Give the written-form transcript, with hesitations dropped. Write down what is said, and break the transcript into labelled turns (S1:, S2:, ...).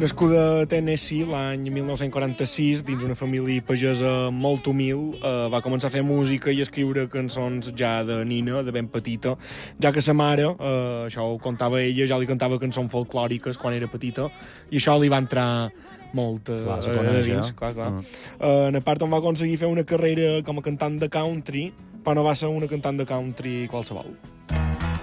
S1: Nascuda a Tennessee l'any 1946, dins una família pagesa molt humil, va començar a fer música i a escriure cançons ja de nina, de ben petita, ja que sa mare, això ho contava ella, ja li cantava cançons folclòriques quan era petita, i això li va entrar molt dins, clar. En part on va aconseguir fer una carrera com a cantant de country, però no va ser una cantant de country qualsevol.